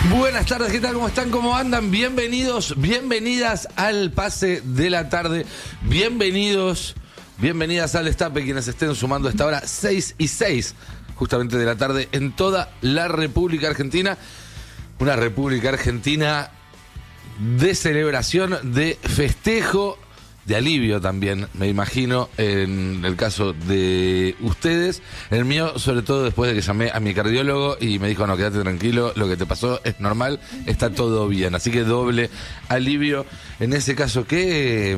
Buenas tardes, ¿qué tal? ¿Cómo están? ¿Cómo andan? Bienvenidos, bienvenidas al Pase de la Tarde. Bienvenidas al Destape, quienes estén sumando a esta hora 6:06, justamente de la tarde, en toda la República Argentina. Una República Argentina de celebración, de festejo, de alivio también, me imagino, en el caso de ustedes. En el mío, sobre todo después de que llamé a mi cardiólogo y me dijo, no, quédate tranquilo, lo que te pasó es normal, está todo bien. Así que doble alivio en ese caso. Qué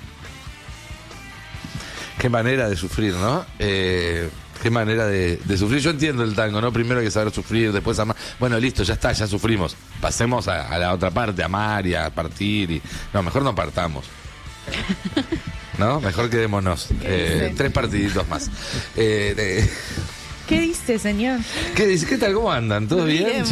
manera de sufrir, ¿no? Qué manera de sufrir. Yo entiendo el tango, ¿no? Primero hay que saber sufrir, después amar. Bueno, listo, ya está, ya sufrimos. Pasemos a la otra parte, a amar y a partir. No, mejor no partamos. ¿No? Mejor quedémonos. 3 partiditos más. ¿Qué dice, señor? ¿Qué dice? ¿Qué tal? ¿Cómo andan? ¿Todo bien?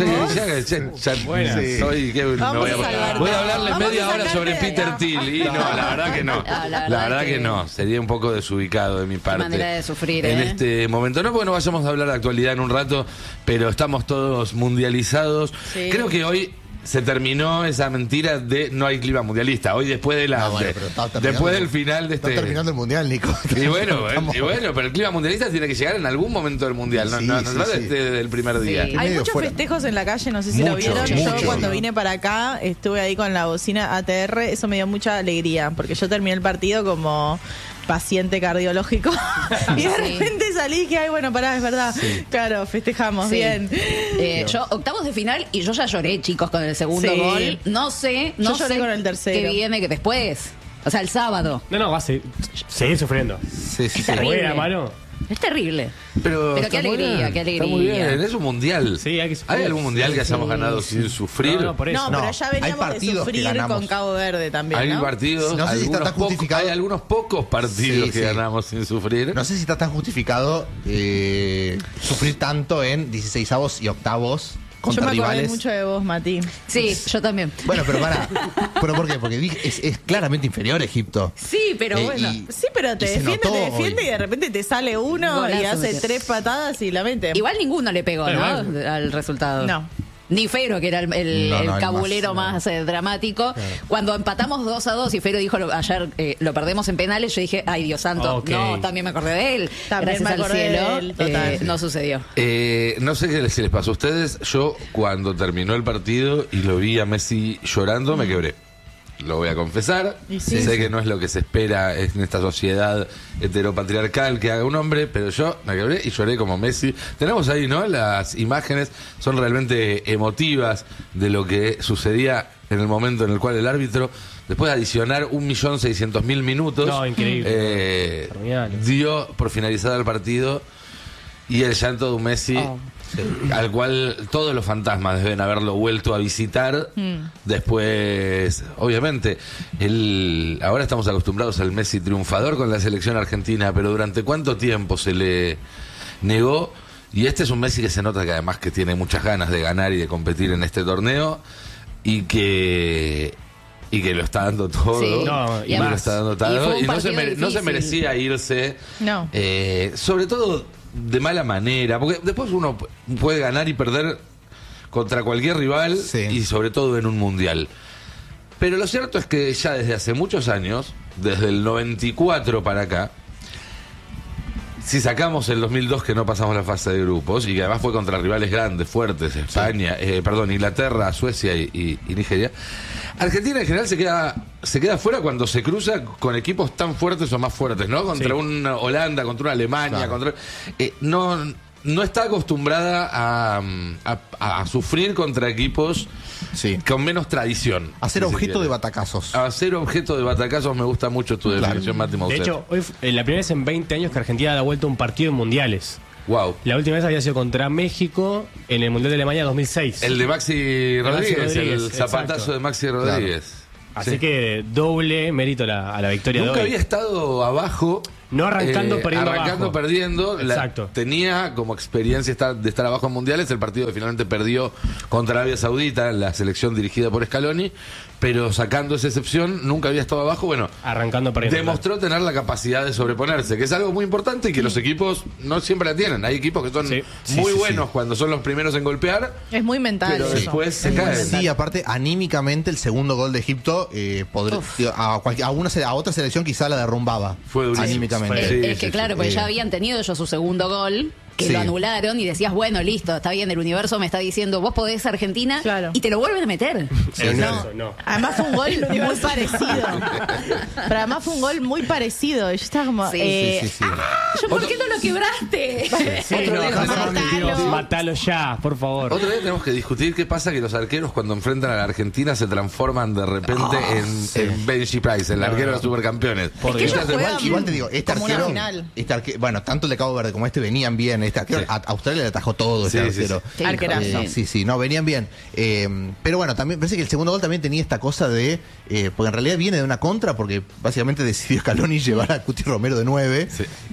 Voy a hablarle media hora sobre Peter Thiel. Y no, la verdad que no. La verdad que no. Sería un poco desubicado de mi parte. Qué manera de sufrir, en este momento. No, porque no vayamos a hablar de actualidad en un rato, pero estamos todos mundializados. Sí. Creo que hoy se terminó esa mentira de no hay clima mundialista. Hoy después de después del final de Está terminando el mundial, Nico. Y bueno, pero el clima mundialista tiene que llegar en algún momento del mundial, no desde el primer día. Sí. Hay muchos festejos en la calle, no sé si lo vieron. Yo cuando vine para acá estuve ahí con la bocina ATR, eso me dio mucha alegría, porque yo terminé el partido como paciente cardiológico y de repente salí y dije, ay, bueno, pará, es verdad. Sí. Claro, festejamos, bien. Yo, octavos de final, y yo ya lloré, chicos, con el segundo gol. No sé yo lloré con el tercero. ¿Qué viene que después? O sea, el sábado. No, va a seguir sufriendo. Sí. Es terrible. Pero qué alegría, qué alegría. Está muy bien, es un mundial. Sí, hay que sufrir. ¿Hay algún mundial que hayamos ganado sin sufrir? No, por eso. No, pero ya veníamos de sufrir con Cabo Verde también, Hay partidos, no sé si está tan justificado. Hay algunos pocos partidos que ganamos sin sufrir. No sé si está tan justificado sufrir tanto en 16avos y octavos contra rivales. Yo me acordé rivales. mucho de vos, Mati. Sí, yo también. Bueno, pero ¿pero por qué? Porque es claramente inferior a Egipto. Sí, pero bueno. Sí, pero te defiende y de repente te sale uno y hace 3 patadas y la mete. Igual ninguno le pegó, ¿no? Al resultado. No. Ni Fero, que era el cabulero más dramático. Claro. Cuando empatamos 2-2 y Fero dijo ayer lo perdemos en penales, yo dije, ay, Dios santo, no, también me acordé de él. También gracias me acordé al cielo, de él, total. No sucedió. No sé si les pasó a ustedes, yo cuando terminó el partido y lo vi a Messi llorando, me quebré. Lo voy a confesar. Sé que no es lo que se espera en esta sociedad heteropatriarcal que haga un hombre, pero yo me quebré y lloré como Messi. Tenemos ahí, ¿no? Las imágenes son realmente emotivas de lo que sucedía en el momento en el cual el árbitro, después de adicionar 1.600.000 minutos, dio por finalizado el partido y el llanto de un Messi. Al cual todos los fantasmas deben haberlo vuelto a visitar. Después, obviamente, ahora estamos acostumbrados al Messi triunfador con la selección argentina, pero ¿durante cuánto tiempo se le negó? Y este es un Messi que se nota que además que tiene muchas ganas de ganar y de competir en este torneo y que lo está dando todo. Sí. Y lo está dando todo. Y no se merecía irse. No. Sobre todo de mala manera, porque después uno puede ganar y perder contra cualquier rival y sobre todo en un mundial. Pero lo cierto es que ya desde hace muchos años, desde el 94 para acá, si sacamos el 2002 que no pasamos la fase de grupos y que además fue contra rivales grandes, fuertes, España, Inglaterra, Suecia y Nigeria, Argentina en general se queda fuera cuando se cruza con equipos tan fuertes o más fuertes, ¿no? Contra una Holanda, contra una Alemania, no está acostumbrada a sufrir contra equipos con menos tradición. A ser objeto de batacazos. A ser objeto de batacazos me gusta mucho tu definición, Mati Mauser. De hecho, hoy la primera vez en 20 años que Argentina da vuelta un partido en mundiales. Wow. La última vez había sido contra México en el Mundial de Alemania 2006. El de Maxi Rodríguez, el zapatazo exacto. de Maxi Rodríguez. Así que doble mérito a la victoria de hoy. Nunca había estado abajo No arrancando perdiendo abajo. Perdiendo. Exacto. Tenía como experiencia de estar abajo en mundiales el partido que finalmente perdió contra Arabia Saudita, la selección dirigida por Scaloni, pero sacando esa excepción, nunca había estado abajo. Bueno, arrancando perdiendo. Demostró tener la capacidad de sobreponerse, que es algo muy importante y que los equipos no siempre la tienen. Hay equipos que son muy buenos cuando son los primeros en golpear. Es muy mental. Pero después se caen. Sí, aparte, anímicamente, el segundo gol de Egipto a otra selección quizá la derrumbaba. Fue durísimo. Anímicamente. Es que claro, porque ya habían tenido ellos su segundo gol, que lo anularon y decías, bueno, listo, está bien, el universo me está diciendo, vos podés Argentina, y te lo vuelven a meter. No. Además fue un gol muy parecido. Pero además fue un gol muy parecido. Yo estaba como... ¿Yo por qué no lo quebraste? Matalo ya, por favor. Otra vez tenemos que discutir qué pasa que los arqueros cuando enfrentan a la Argentina se transforman de repente en Benji Price, el arquero de los supercampeones. Igual te digo, este arquero, bueno, tanto el de Cabo Verde como este venían bien. Este arquero, a Australia le atajó todo este arquero. Arquerazo. No, venían bien. Pero bueno, también parece que el segundo gol también tenía esta cosa de... porque en realidad viene de una contra, porque básicamente decidió Scaloni llevar a Cuti Romero de 9.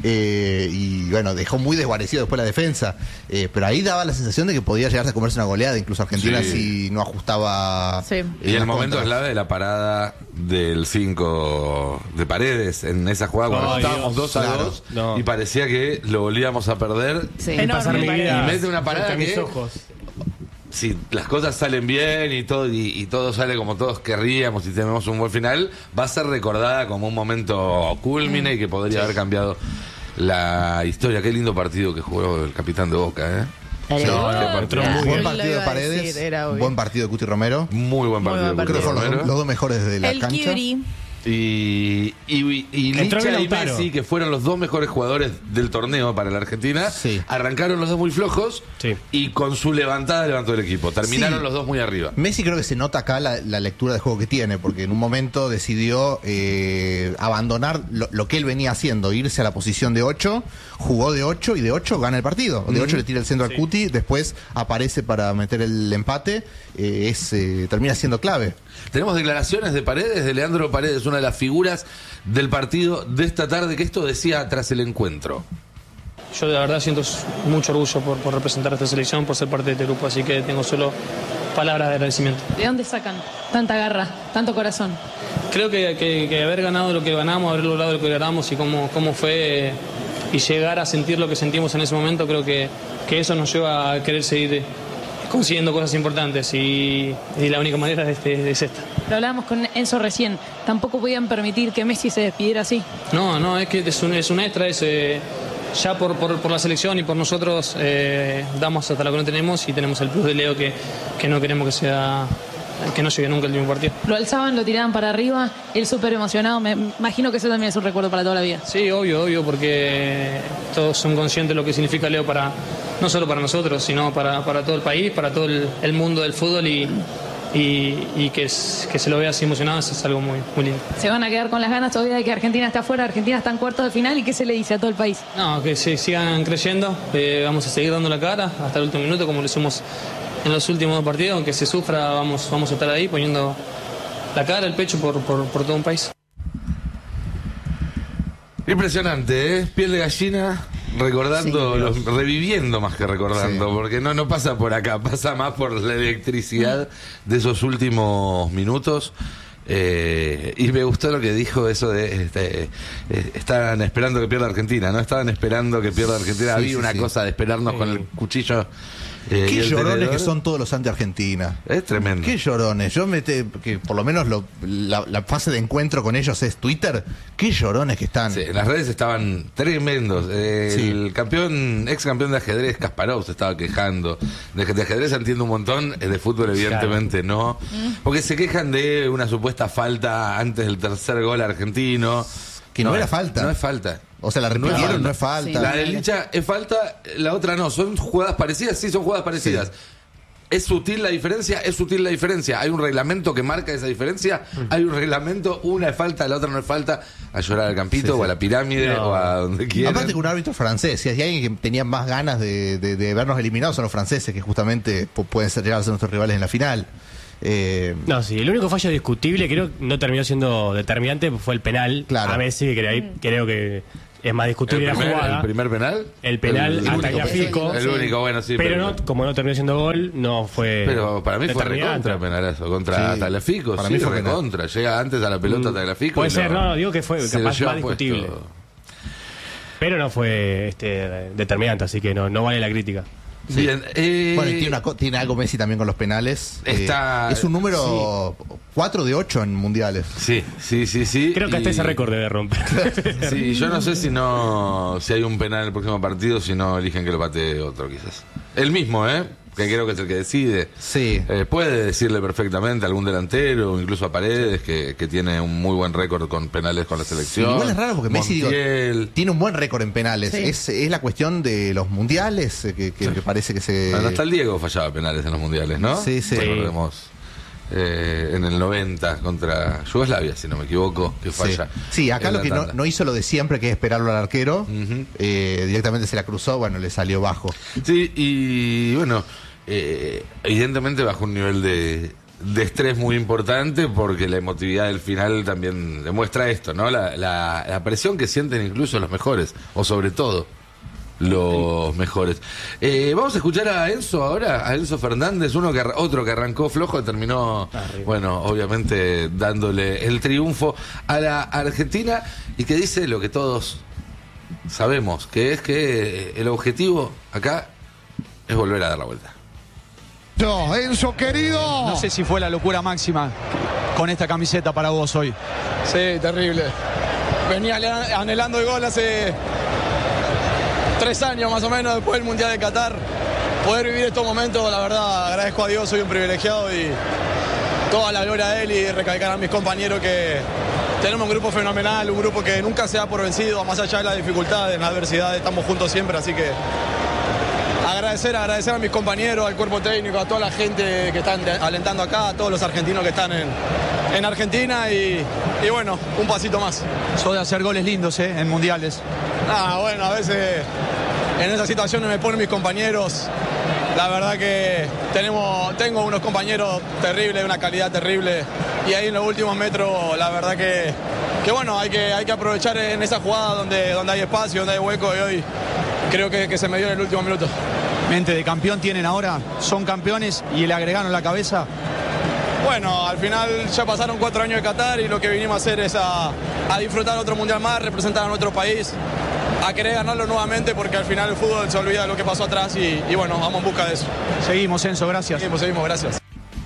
Y bueno, dejó muy desguarecido después la defensa. Pero ahí daba la sensación de que podía llegarse a comerse una goleada, incluso Argentina, si no ajustaba. Y el momento clave de la parada del 5 de Paredes en esa jugada cuando estábamos 2-2 y parecía que lo volvíamos a perder. Enorme. Y mete una parada que... Si las cosas salen bien y todo sale como todos querríamos y tenemos un buen final, va a ser recordada como un momento culmine y que podría haber cambiado la historia. Qué lindo partido que jugó el capitán de Boca, Buen partido de Paredes, buen partido de Cuti Romero. Muy buen partido. Creo que fueron los dos mejores de la cancha. Y Licha y Messi, que fueron los dos mejores jugadores del torneo para la Argentina, arrancaron los dos muy flojos y con su levantada levantó el equipo. Terminaron los dos muy arriba. Messi creo que se nota acá la lectura de juego que tiene, porque en un momento decidió abandonar lo que él venía haciendo, irse a la posición de 8, jugó de 8 y de 8 gana el partido. De 8 le tira el centro al Cuti, después aparece para meter el empate, termina siendo clave. Tenemos declaraciones de Paredes, de Leandro Paredes, una de las figuras del partido de esta tarde, que esto decía tras el encuentro. Yo de verdad siento mucho orgullo por representar a esta selección, por ser parte de este grupo, así que tengo solo palabras de agradecimiento. ¿De dónde sacan tanta garra, tanto corazón? Creo que haber ganado lo que ganamos, haber logrado lo que logramos y cómo fue y llegar a sentir lo que sentimos en ese momento, creo que eso nos lleva a querer seguir consiguiendo cosas importantes y la única manera es esta. Lo hablábamos con Enzo recién, tampoco podían permitir que Messi se despidiera así. No, es que es un extra, ya por la selección y por nosotros damos hasta lo que no tenemos y tenemos el plus de Leo que no queremos que no llegue nunca el último partido. Lo alzaban, lo tiraban para arriba, él súper emocionado, me imagino que eso también es un recuerdo para toda la vida. Sí, obvio, porque todos son conscientes de lo que significa Leo no solo para nosotros, sino para todo el país, para todo el mundo del fútbol y que se lo vea así emocionado es algo muy, muy lindo. ¿Se van a quedar con las ganas todavía de que Argentina está afuera, Argentina está en cuartos de final y qué se le dice a todo el país? No, que se sigan creyendo, vamos a seguir dando la cara hasta el último minuto como lo hicimos en los últimos partidos, aunque se sufra vamos a estar ahí poniendo la cara, el pecho por todo un país. Impresionante, piel de gallina, recordando, reviviendo más que recordando, porque no pasa por acá, pasa más por la electricidad de esos últimos minutos. Y me gustó lo que dijo eso de estaban esperando que pierda Argentina, no estaban esperando que pierda Argentina, había una cosa de esperarnos con el cuchillo. Qué llorones que son todos los anti-Argentina. Es tremendo. Qué llorones. que por lo menos la fase de encuentro con ellos es Twitter. Qué llorones que están. Sí, en las redes estaban tremendos. El ex campeón de ajedrez, Kasparov, se estaba quejando. De ajedrez entiendo un montón, de fútbol evidentemente no. Porque se quejan de una supuesta falta antes del tercer gol argentino. Que no era falta. No es falta. O sea, la repitieron, no es falta. Sí. La de Licha es falta, la otra no. ¿Son jugadas parecidas? Sí, son jugadas parecidas. Sí. ¿Es sutil la diferencia? Es sutil la diferencia. ¿Hay un reglamento que marca esa diferencia? ¿Hay un reglamento? Una es falta, la otra no es falta. A llorar al campito o a la pirámide o a donde quieran. Aparte que un árbitro francés. Si hay alguien que tenía más ganas de vernos eliminados son los franceses, que justamente pueden llegar a ser nuestros rivales en la final. No, sí, el único fallo discutible, creo, no terminó siendo determinante, fue el penal a Messi, que creo que Es más discutible la jugada. ¿El primer penal? El penal a Tagliafico. El único, bueno, sí. Pero no, como no terminó siendo gol, no fue. Pero para mí fue recontra penalazo. Contra Tagliafico. Para mí fue recontra. Llega antes a la pelota Tagliafico. Puede ser, no, digo que fue capaz más discutible. Pero no fue determinante, así que no vale la crítica. Sí. Bien, bueno, y tiene algo Messi también con los penales. Es un número 4 de 8 en mundiales. Sí. Creo que hasta ese récord debe romper. Sí, yo no sé si hay un penal en el próximo partido, si no eligen que lo patee otro quizás. El mismo, que creo que es el que decide. Sí. Puede decirle perfectamente a algún delantero, incluso a Paredes, que tiene un muy buen récord con penales con la selección. Sí, igual es raro porque Messi tiene un buen récord en penales. Sí. Es la cuestión de los mundiales que parece que se... Bueno, hasta el Diego fallaba penales en los mundiales, ¿no? Sí. Recordemos en el 90 contra Yugoslavia, si no me equivoco, que falla. Sí, acá lo que no hizo lo de siempre, que es esperarlo al arquero. Directamente se la cruzó, bueno, le salió bajo. Sí, y bueno... evidentemente bajo un nivel de estrés muy importante, porque la emotividad del final también demuestra esto, ¿no? La presión que sienten incluso los mejores, o sobre todo los mejores. Vamos a escuchar a Enzo ahora, a Enzo Fernández, otro que arrancó flojo y terminó, bueno, obviamente dándole el triunfo a la Argentina, y que dice lo que todos sabemos, que es que el objetivo acá es volver a dar la vuelta. Enzo, querido. No sé si fue la locura máxima con esta camiseta para vos hoy. Sí, terrible. Venía anhelando el gol hace 3 años más o menos después del Mundial de Qatar. Poder vivir estos momentos, la verdad, agradezco a Dios, soy un privilegiado y toda la gloria a él, y recalcar a mis compañeros que tenemos un grupo fenomenal, un grupo que nunca se da por vencido, más allá de las dificultades, en la adversidad, estamos juntos siempre, así que agradecer a mis compañeros, al cuerpo técnico, a toda la gente que están alentando acá, a todos los argentinos que están en Argentina y bueno, un pasito más. Sos de hacer goles lindos, en mundiales. Bueno, a veces en esas situaciones me ponen mis compañeros. La verdad que tengo unos compañeros terribles, de una calidad terrible, y ahí en los últimos metros, la verdad que bueno, hay que aprovechar en esa jugada donde hay espacio, donde hay hueco, y hoy creo que se me dio en el último minuto. Mente de campeón tienen ahora, son campeones y le agregaron la cabeza. Bueno, al final ya pasaron 4 años de Qatar y lo que vinimos a hacer es a disfrutar otro mundial más, representar a nuestro país, a querer ganarlo nuevamente, porque al final el fútbol se olvida de lo que pasó atrás y bueno, vamos en busca de eso. Seguimos, Enzo, gracias. Seguimos, gracias.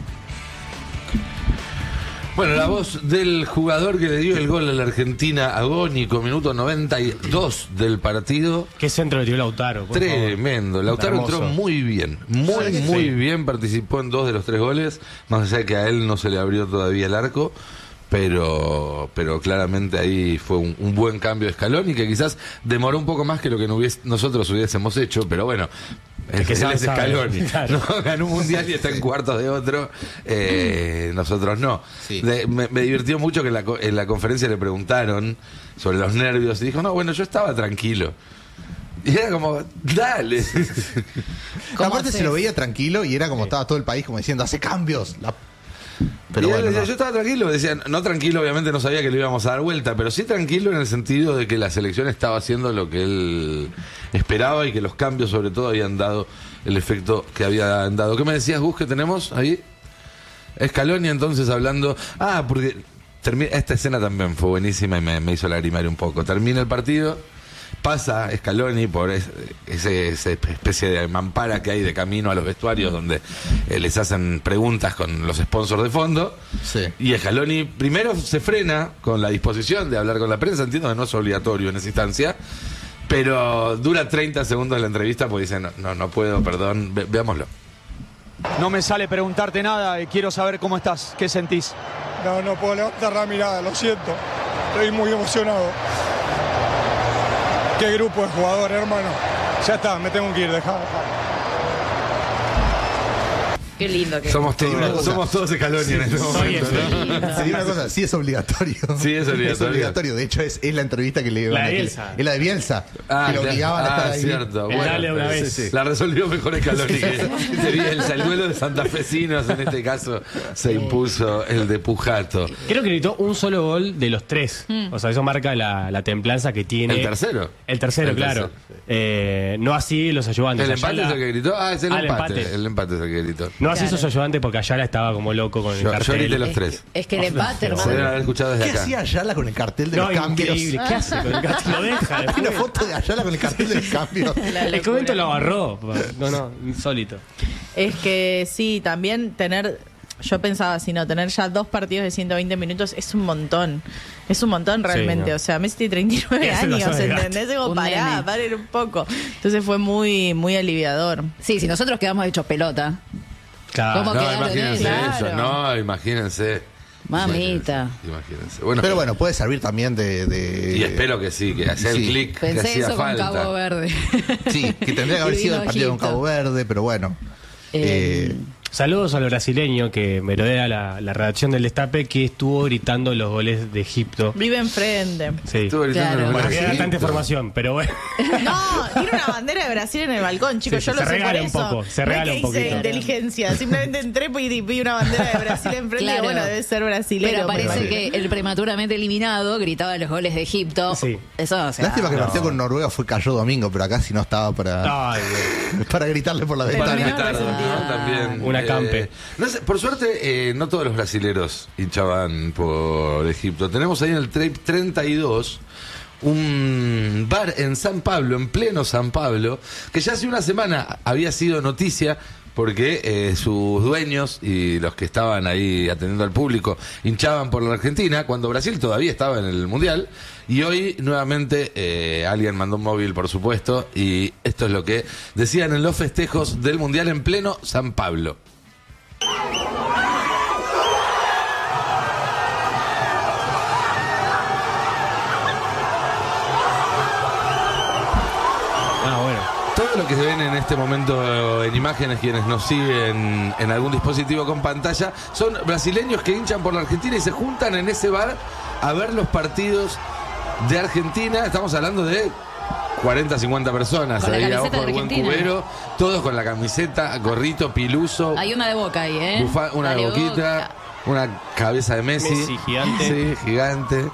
Bueno, la voz del jugador que le dio el gol a la Argentina, agónico, minuto 92 del partido. ¿Qué centro le dio Lautaro? Tremendo. Lautaro entró muy bien, muy bien, participó en 2 de los 3 goles, más allá de que a él no se le abrió todavía el arco. Pero claramente ahí fue un buen cambio de Scaloni, que quizás demoró un poco más que lo que nosotros hubiésemos hecho, pero bueno, él es Scaloni, claro. ¿No? Ganó un mundial y está en cuartos de otro, nosotros no. Sí. Me divirtió mucho que en la conferencia le preguntaron sobre los nervios y dijo, no, bueno, yo estaba tranquilo. Y era como, dale. Aparte se lo veía tranquilo y era como estaba todo el país como diciendo, hace cambios. Pero bueno, decía, yo estaba tranquilo, decía, no tranquilo, obviamente no sabía que le íbamos a dar vuelta, pero sí tranquilo en el sentido de que la selección estaba haciendo lo que él esperaba y que los cambios sobre todo habían dado el efecto que habían dado. ¿Qué me decías, Gus, que tenemos ahí? Scaloni entonces hablando, porque esta escena también fue buenísima y me hizo lagrimar un poco. Termina el partido, pasa Scaloni por esa especie de mampara que hay de camino a los vestuarios donde les hacen preguntas con los sponsors de fondo. Sí. Y Scaloni primero se frena con la disposición de hablar con la prensa. Entiendo que no es obligatorio en esa instancia, pero dura 30 segundos la entrevista porque dice, no puedo, perdón, veámoslo. No me sale preguntarte nada y quiero saber cómo estás, qué sentís. No puedo levantar la mirada, lo siento, estoy muy emocionado. Qué grupo de jugadores, hermano. Ya está, me tengo que ir, dejá. Qué lindo que somos todos Scaloni en este momento, ¿no? Se digo una cosa, sí es obligatorio. Sí, es obligatorio. Es obligatorio. De hecho, es la entrevista que le iban a Bielsa. Es la de Bielsa. Que lo obligaban a estar ahí. Cierto. Bueno, dale una vez. Sí. La resolvió mejor Scaloni que Bielsa. El duelo de santafesinos, en este caso, se impuso el de Pujato. Creo que gritó un solo gol de los 3. O sea, eso marca la templanza que tiene. ¿El tercero? El tercero, claro. No así los ayudantes. ¿El empate es el que gritó? Es el empate. El empate es el que gritó. No así esos ayudantes porque Ayala estaba como loco con el cartel. Yo grité los 3. Es que el empate, hermano. Se deben haber escuchado desde ¿Qué acá. hacía Ayala con el cartel de los cambios? Increíble. ¿Qué hace con el cartel? Lo deja. Hay una foto de Ayala con el cartel de los cambios. El momento lo agarró. No, insólito. Es que sí, también yo pensaba así, no, tener ya 2 partidos de 120 minutos es un montón. Es un montón realmente. Sí, ¿no? O sea, Messi tiene 39 años, ¿entendés? Es como, paren un poco. Entonces fue muy, muy aliviador. Sí, si nosotros quedamos hechos pelota. Claro. ¿Cómo quedaron imagínense ellos? eso. No, imagínense. Mamita. Imagínense. Pero bueno, puede servir también de... Y espero que sí, que hacer el clic que Pensé hacía eso falta. con Cabo Verde. Sí, que tendría que haber sido el partido con Cabo Verde, pero bueno. Saludos a los brasileños que merodea la redacción del Destape, que estuvo gritando los goles de Egipto. Vive enfrente. Sí. Estuvo gritando Claro. los Bueno, goles de había tanta Egipto. información, pero bueno. No, tiene una bandera de Brasil en el balcón, chicos. Sí, yo se lo sé por regala un eso. poco, se No regala es un que hice poquito. inteligencia. Simplemente entré y vi una bandera de Brasil enfrente. Claro. Y bueno, debe ser brasilero. Pero parece me que el prematuramente eliminado gritaba los goles de Egipto. Sí. Eso, o sea, Lástima que el partido con Noruega cayó domingo, pero acá sí no estaba para gritarle por la Para ventana. gritar, ¿no? También. Una campe. No sé, por suerte, no todos los brasileros hinchaban por Egipto. Tenemos ahí en el Trape 32 un bar en San Pablo, en pleno San Pablo, que ya hace una semana había sido noticia porque sus dueños y los que estaban ahí atendiendo al público hinchaban por la Argentina cuando Brasil todavía estaba en el Mundial. Y hoy nuevamente alguien mandó un móvil, por supuesto, y esto es lo que decían en los festejos del Mundial en pleno San Pablo. Todo lo que se ven en este momento en imágenes, quienes nos siguen en algún dispositivo con pantalla, son brasileños que hinchan por la Argentina y se juntan en ese bar a ver los partidos de Argentina. Estamos hablando de 40, 50 personas. Con la ahí a camiseta ojo de de buen Argentina. cubero, todos con la camiseta, gorrito, piluso, hay una de Boca ahí, ¿eh? una de Dale, Boquita, una cabeza de Messi. Messi, gigante. Sí, gigante.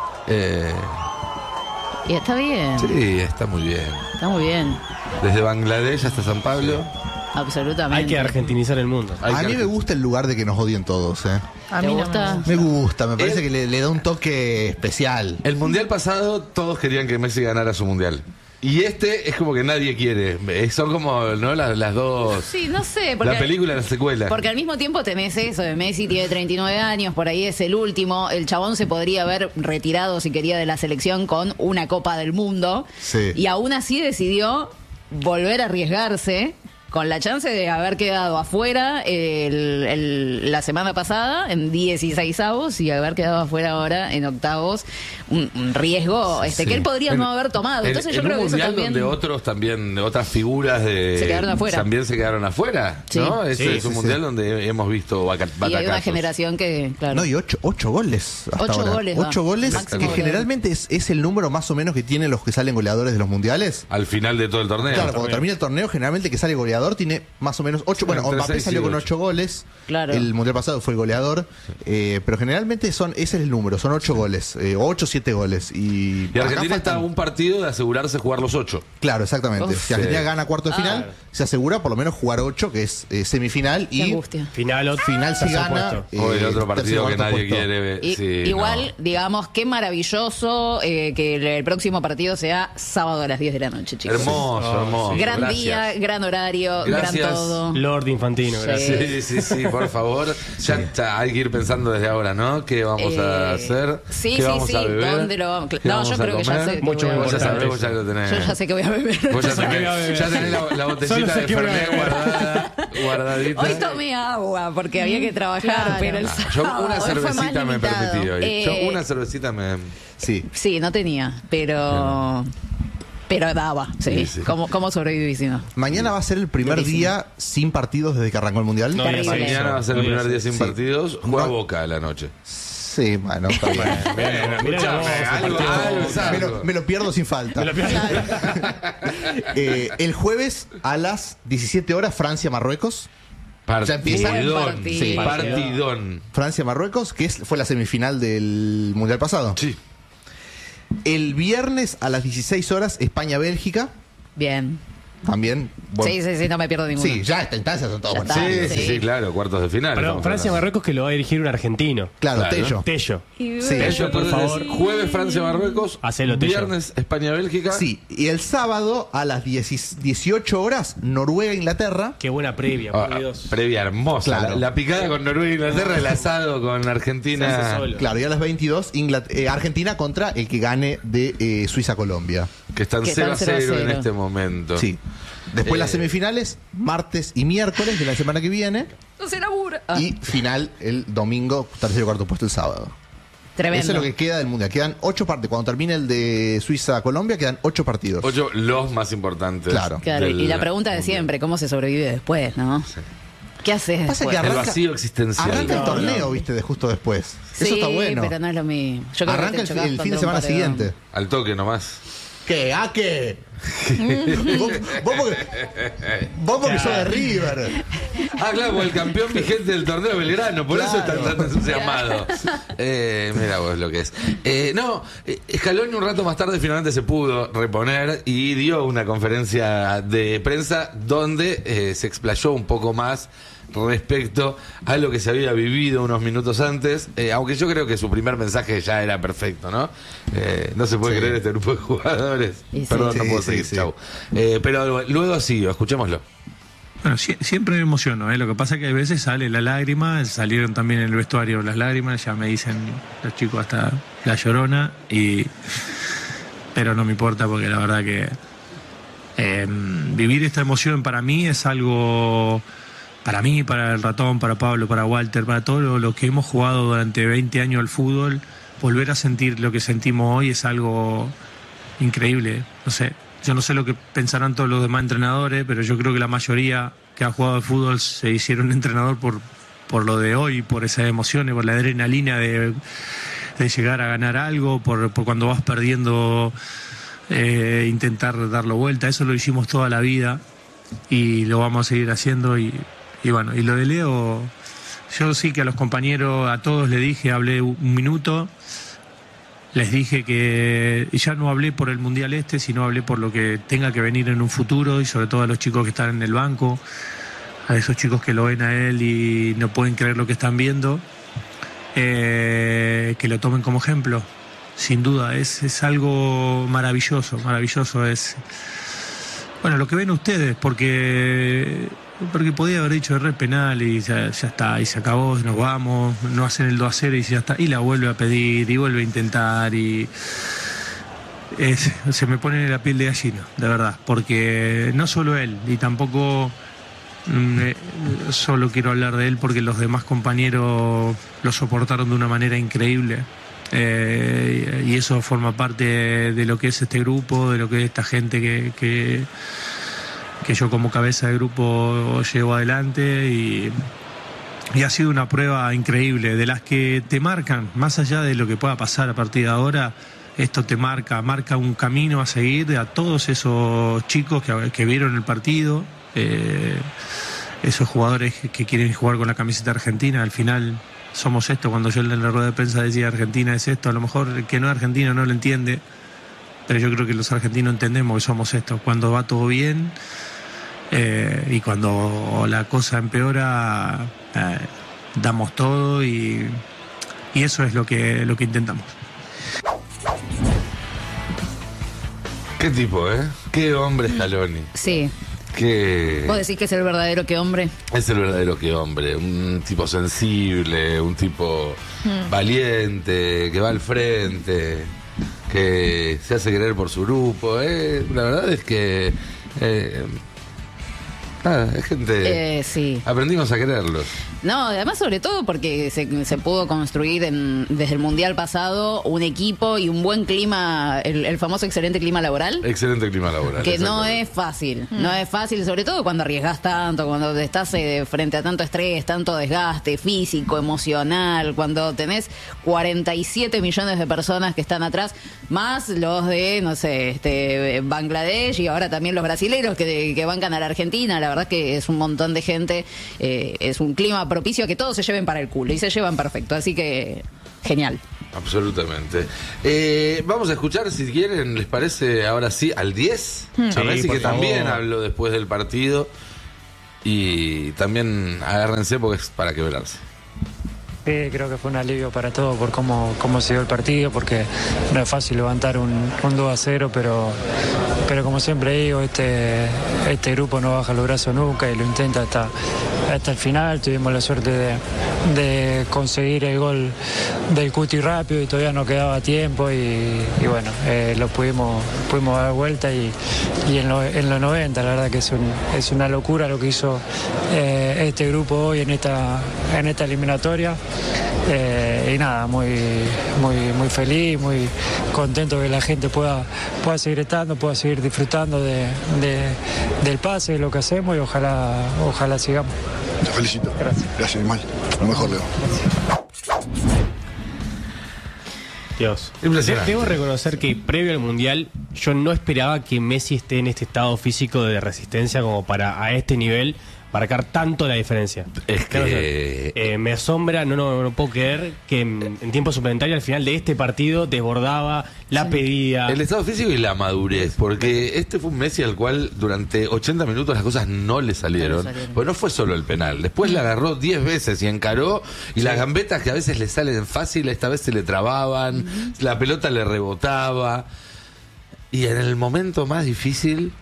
Y está bien. Sí, está muy bien. Está muy bien. Desde Bangladesh hasta San Pablo. Absolutamente. Hay que argentinizar el mundo. A mí me gusta el lugar de que nos odien todos. A ¿Te mí no gusta? Me gusta, me parece que le da un toque especial. El mundial pasado todos querían que Messi ganara su mundial. Y este es como que nadie quiere. Son como, ¿no? Las dos. Sí, no sé. La película y la secuela. Porque al mismo tiempo tenés eso de Messi tiene 39 años, por ahí es el último. El chabón se podría haber retirado, si quería, de la selección con una Copa del Mundo. Sí. Y aún así decidió volver a arriesgarse con la chance de haber quedado afuera la semana pasada en 16avos y haber quedado afuera ahora en octavos. Un riesgo Sí. que él podría no haber tomado. Entonces yo creo que eso mundial también... donde otros también, otras figuras Se quedaron afuera. también se quedaron afuera, Sí. ¿no? Sí, es un sí, mundial sí. donde hemos visto Y hay una batacazos. generación que, claro. No, y 8 goles hasta 8 ahora. goles, 8 va. goles, Máximo que goleador. generalmente es el número más o menos que tienen los que salen goleadores de los mundiales. Al final de todo el torneo. Claro, cuando termina el torneo, generalmente el que sale goleador tiene más o menos 8. Bueno, entre Mbappé 6 y salió con 8. 8 goles. Claro. El mundial pasado fue el goleador. Pero generalmente ese es el número, son 8 goles. 8 o 7 goles. Y acá Argentina está a faltan- un partido de asegurarse jugar los 8. Claro, exactamente. Uf. Si Argentina Sí. gana cuarto de final, se asegura por lo menos jugar 8, que es semifinal. Qué Y angustia. Final si gana. puesto. O el otro partido tercer, que cuarto nadie puesto. quiere. Y, Sí, igual, no. digamos, qué maravilloso que el próximo partido sea sábado a las 10 de la noche, chicos. Hermoso, hermoso. Gran Gracias. día, gran horario, Gracias. gran todo. Lord Infantino, Sí. gracias. Sí, por favor. Ya está, hay que ir pensando desde ahora, ¿no? ¿Qué vamos a hacer? Sí, ¿Qué sí, vamos sí. a beber? ¿Dónde lo vamos? ¿Qué No, vamos yo a creo que ya comer? sé que Mucho voy a Vos ya beber. sabés, vos ya lo tenés. Yo ya sé que voy a beber. Vos ya sé que voy a beber. tenés la Solo botellita sé de que voy a Fernet beber. guardadita. Hoy tomé agua porque había que trabajar, Claro. pero el Yo sábado una fue más cervecita me limitado. permití hoy. Yo una cervecita me... Sí. Sí, no tenía, pero Pero daba, sí. ¿Cómo sobrevivís? Mañana va a ser el primer día sin partidos desde que arrancó el Mundial. No, mañana va a ser el primer día sin partidos. Juega Boca a la noche. Sí, bueno, está bien. Me lo pierdo sin falta. El jueves a las 17 horas, Francia-Marruecos. Partidón. Francia-Marruecos, que fue la semifinal del Mundial pasado. Sí. El viernes a las 16 horas, España-Bélgica. Bien. También. Bueno. Sí, no me pierdo ninguno. Sí, ya esta instancia son todos buenos. Sí, claro, cuartos de final. Pero Francia-Marruecos que lo va a dirigir un argentino. Claro. Tello. Tello, por favor. Jueves Francia-Marruecos. Hacelo, Tello. Viernes España-Bélgica. Sí, y el sábado a las 18 horas, Noruega-Inglaterra. Qué buena previa, por Dios. Previa hermosa. Claro. La picada con Noruega-Inglaterra, el asado con Argentina. Claro, y a las 22, Argentina contra el que gane de Suiza-Colombia. Que están 0-0 en este momento. Sí. Después las semifinales, martes y miércoles de la semana que viene. No se labura. Y final el domingo, tercero y cuarto puesto el sábado. Tremendo. Eso es lo que queda del Mundial. Quedan 8 partidos. Cuando termine el de Suiza-Colombia, quedan 8 partidos. 8 los más importantes. Claro. Y la pregunta de siempre, ¿cómo se sobrevive después, no? Sí. ¿Qué haces Pasa después? que el vacío existencial. Arranca el torneo, viste, de justo después. Sí, eso está bueno. pero no es lo mismo. Yo creo arranca que el fin de semana siguiente. Al toque nomás. ¿Qué? ¿A qué? vos porque sos de River. Claro, el campeón vigente del torneo Belgrano, por eso están tan entusiasmados. Mira vos lo que es. Scaloni un rato más tarde finalmente se pudo reponer y dio una conferencia de prensa donde se explayó un poco más respecto a lo que se había vivido unos minutos antes, aunque yo creo que su primer mensaje ya era perfecto, ¿no? No se puede creer este grupo de jugadores. Perdón, no puedo seguir, chau. Pero luego sí, escuchémoslo. Bueno, siempre me emociono, Lo que pasa es que a veces sale la lágrima, salieron también en el vestuario las lágrimas, ya me dicen los chicos hasta la llorona, pero no me importa porque la verdad que vivir esta emoción para mí es algo... Para mí, para el Ratón, para Pablo, para Walter, para todos los que hemos jugado durante 20 años al fútbol, volver a sentir lo que sentimos hoy es algo increíble. No sé, yo no sé lo que pensarán todos los demás entrenadores, pero yo creo que la mayoría que ha jugado al fútbol se hicieron entrenador por lo de hoy, por esas emociones, por la adrenalina de llegar a ganar algo, por cuando vas perdiendo, intentar darlo vuelta. Eso lo hicimos toda la vida y lo vamos a seguir haciendo y bueno, y lo de Leo, yo sí que a los compañeros, a todos les dije, hablé un minuto, les dije que ya no hablé por el Mundial sino hablé por lo que tenga que venir en un futuro y sobre todo a los chicos que están en el banco, a esos chicos que lo ven a él y no pueden creer lo que están viendo, que lo tomen como ejemplo, sin duda, es algo maravilloso, es... Bueno, lo que ven ustedes, porque podía haber dicho error penal y ya está, y se acabó, nos vamos, no hacen el 2-0 y ya está, y la vuelve a pedir y vuelve a intentar y se me pone la piel de gallina, de verdad, porque no solo él, y tampoco solo quiero hablar de él porque los demás compañeros lo soportaron de una manera increíble. Y eso forma parte de lo que es este grupo, de lo que es esta gente que yo como cabeza de grupo llevo adelante y ha sido una prueba increíble, de las que te marcan, más allá de lo que pueda pasar a partir de ahora, esto te marca un camino a seguir a todos esos chicos que vieron el partido, esos jugadores que quieren jugar con la camiseta argentina, al final... Somos esto, cuando yo en la rueda de prensa decía Argentina es esto, a lo mejor el que no es argentino no lo entiende, pero yo creo que los argentinos entendemos que somos esto, cuando va todo bien y cuando la cosa empeora damos todo y eso es lo que intentamos. Qué tipo, qué hombre Scaloni. Sí. ¿Vos decís que es el verdadero que hombre? Es el verdadero que hombre, un tipo sensible, un tipo valiente, que va al frente, que se hace querer por su grupo. La verdad es que es gente... Sí. Aprendimos a quererlos. No, además sobre todo porque se pudo construir desde el Mundial pasado un equipo y un buen clima, el famoso excelente clima laboral. Excelente clima laboral. Que no es fácil, no es fácil, sobre todo cuando arriesgas tanto, cuando estás frente a tanto estrés, tanto desgaste físico, emocional, cuando tenés 47 millones de personas que están atrás, más los de, no sé, Bangladesh y ahora también los brasileños que bancan a la Argentina. La verdad que es un montón de gente, es un clima propicio a que todos se lleven para el culo y se llevan perfecto, así que genial. Absolutamente. Vamos a escuchar, si quieren, ¿les parece ahora sí al 10? A Messi, que también habló después del partido, y también agárrense porque es para quebrarse. Creo que fue un alivio para todos por cómo se dio el partido, porque no es fácil levantar un 2-0, pero como siempre digo, este grupo no baja los brazos nunca y lo intenta hasta el final. Tuvimos la suerte de conseguir el gol del Cuti rápido y todavía no quedaba tiempo y bueno, lo pudimos dar vuelta y en los 90 la verdad que es una locura lo que hizo este grupo hoy en esta eliminatoria. Y nada, muy feliz, muy contento que la gente pueda seguir estando, pueda seguir disfrutando del pase, de lo que hacemos, y ojalá sigamos. Te felicito. Gracias, Mal. Lo mejor, Leo. Dios. Debo reconocer que previo al Mundial yo no esperaba que Messi esté en este estado físico de resistencia como para a este nivel marcar tanto la diferencia. Es que me asombra, no puedo creer que en tiempo suplementario al final de este partido desbordaba, la pedía. El estado físico y la madurez, porque este fue un Messi al cual durante 80 minutos las cosas no le salieron. Pues no fue solo el penal, después le agarró 10 veces y encaró, y las gambetas que a veces le salen fácil, esta vez se le trababan, la pelota le rebotaba, y en el momento más difícil,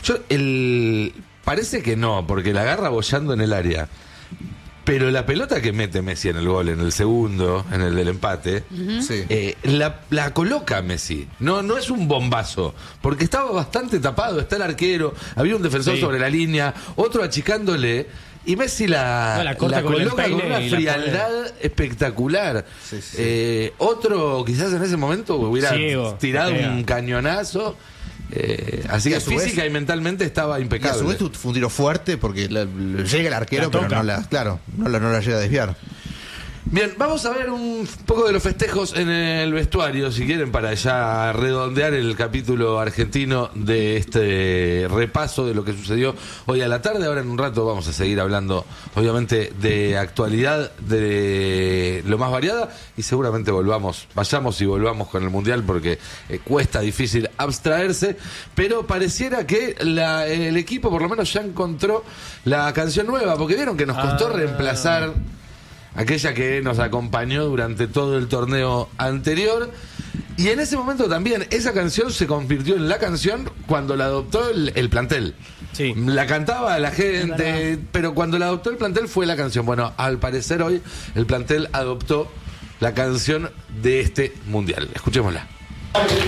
parece que no, porque la agarra boyando en el área. Pero la pelota que mete Messi en el gol, en el segundo, en el del empate, la coloca Messi. No es un bombazo, porque estaba bastante tapado, está el arquero, había un defensor sobre la línea, otro achicándole, y Messi la coloca con una frialdad espectacular. Otro quizás en ese momento hubiera tirado un cañonazo. Así que física y mentalmente estaba impecable. Y a su vez fue un tiro fuerte porque llega el arquero, pero no la llega a desviar. Bien, vamos a ver un poco de los festejos en el vestuario, si quieren, para ya redondear el capítulo argentino de este repaso de lo que sucedió hoy a la tarde. Ahora en un rato vamos a seguir hablando, obviamente, de actualidad, de lo más variada, y seguramente vayamos y volvamos con el Mundial, porque cuesta difícil abstraerse, pero pareciera que el equipo por lo menos ya encontró la canción nueva, porque vieron que nos costó reemplazar aquella que nos acompañó durante todo el torneo anterior, y en ese momento también esa canción se convirtió en la canción cuando la adoptó el plantel. La cantaba la gente, pero cuando la adoptó el plantel fue la canción. Bueno, al parecer hoy el plantel adoptó la canción de este Mundial. Escuchémosla.